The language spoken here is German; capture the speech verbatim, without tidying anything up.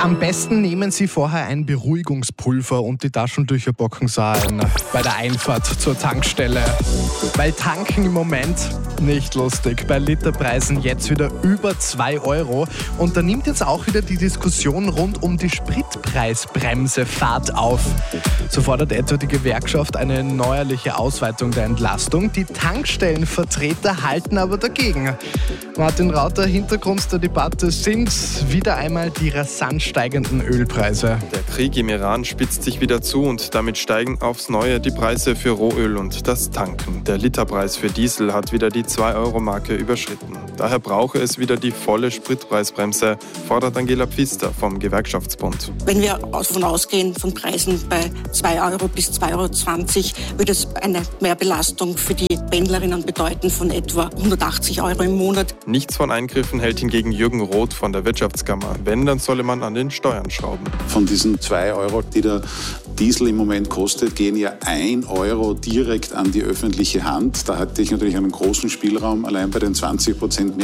Am besten nehmen Sie vorher ein Beruhigungspulver und die Taschentücher packen Sie ein bei der Einfahrt zur Tankstelle. Weil tanken im Moment nicht lustig. Bei Literpreisen jetzt wieder über zwei Euro. Und da nimmt jetzt auch wieder die Diskussion rund um die Spritpreisbremse Fahrt auf. So fordert etwa die Gewerkschaft eine neuerliche Ausweitung der Entlastung. Die Tankstellenvertreter halten aber dagegen. Martin Rauter, Hintergrund der Debatte sind wieder einmal die rasant steigenden Ölpreise. Der Krieg im Iran spitzt sich wieder zu und damit steigen aufs Neue die Preise für Rohöl und das Tanken. Der Literpreis für Diesel hat wieder die zwei Euro Marke überschritten. Daher brauche es wieder die volle Spritpreisbremse, fordert Angela Pfister vom Gewerkschaftsbund. Wenn wir davon ausgehen, von Preisen bei zwei Euro bis zwei Euro zwanzig, würde es eine Mehrbelastung für die Pendlerinnen bedeuten von etwa hundertachtzig Euro im Monat. Nichts von Eingriffen hält hingegen Jürgen Roth von der Wirtschaftskammer. Wenn, dann solle man an den Steuern schrauben. Von diesen zwei Euro, die der Diesel im Moment kostet, gehen ja ein Euro direkt an die öffentliche Hand. Da hatte ich natürlich einen großen Spielraum, allein bei den zwanzig Prozent mehr